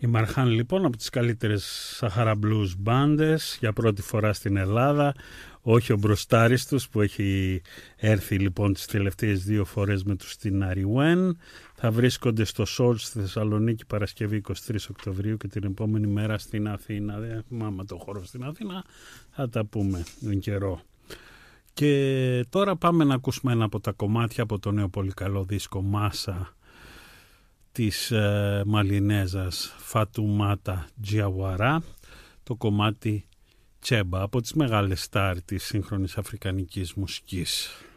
Η Μαρχάν λοιπόν από τις καλύτερες Sahara Blues μπάντες για πρώτη φορά στην Ελλάδα, όχι ο μπροστάρης τους που έχει έρθει λοιπόν τις τελευταίες 2 φορές με τους στην Αριουέν. Θα βρίσκονται στο Soul στη Θεσσαλονίκη Παρασκευή 23 Οκτωβρίου και την επόμενη μέρα στην Αθήνα. Δεν θυμάμαι το χώρο στην Αθήνα, θα τα πούμε τον καιρό. Και τώρα πάμε να ακούσουμε ένα από τα κομμάτια από το νέο πολύ καλό δίσκο Μάσα της Μαλινέζας Φατουμάτα Τζιαουαρά, το κομμάτι Τσέμπα, από τις μεγάλες στάρ της σύγχρονης αφρικανικής μουσικής.